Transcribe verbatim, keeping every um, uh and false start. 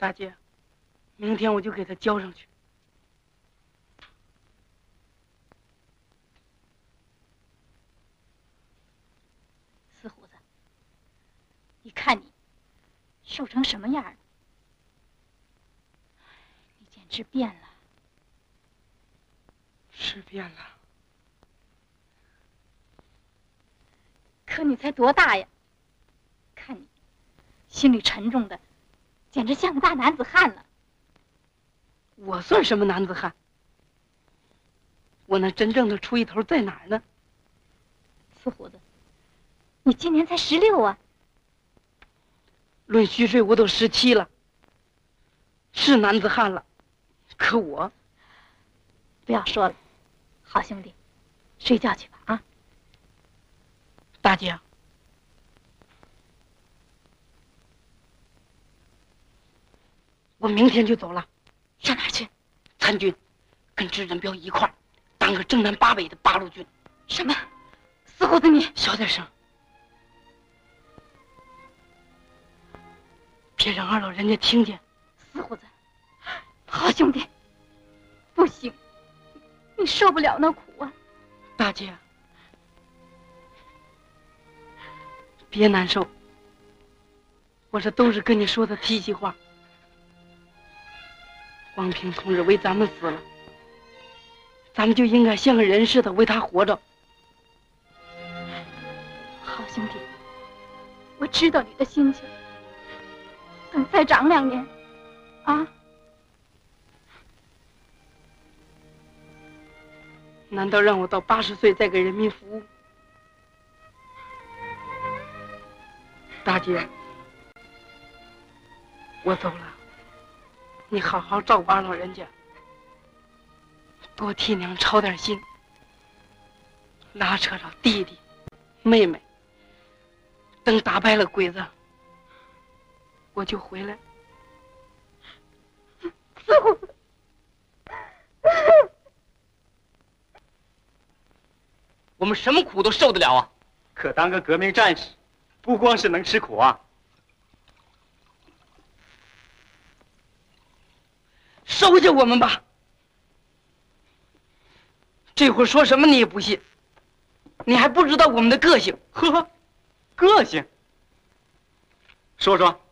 大姐，明天我就给他交上去。 死虎子，你看你瘦成什么样了？你简直变了。 是变了。 可你才多大呀？看你心里沉重的，简直像个大男子汉了。 我算什么男子汉？我那真正的出息头在哪儿呢？ 死虎子，你今年才十六啊！ 论虚岁我都十七了，是男子汉了。可我…… 不要说了，好兄弟，睡觉去吧啊！ 大姐，我明天就走了。 上哪儿去？ 参军，跟支人彪一块儿当个正南八北的八路军。 什么？死虎子你！ 小点声，别让二老人家听见。 死虎子，好兄弟，不行，你受不了那苦啊！ 大姐，别难受，我这都是跟你说的提气话。王平同志为咱们死了，咱们就应该像个人似的为他活着。 好兄弟，我知道你的心情。等再长两年，啊？ 难道让我到八十岁再给人民服务？大姐，我走了，你好好照顾二老人家，多替娘操点心，拉扯着弟弟、妹妹。等打败了鬼子，我就回来。 死虎子， 我们什么苦都受得了啊！ 可当个革命战士，不光是能吃苦啊！ 收下我们吧！这会儿说什么你也不信，你还不知道我们的个性。 呵，个性。说说